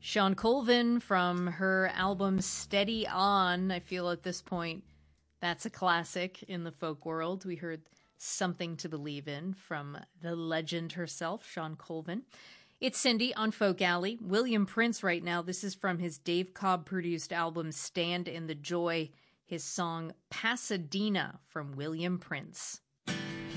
Shawn Colvin from her album Steady On. I feel at this point that's a classic in the folk world. We heard Something to Believe In from the legend herself, Shawn Colvin. It's Cindy on Folk Alley. William Prince right now. This is from his Dave Cobb produced album Stand in the Joy, his song Pasadena from William Prince.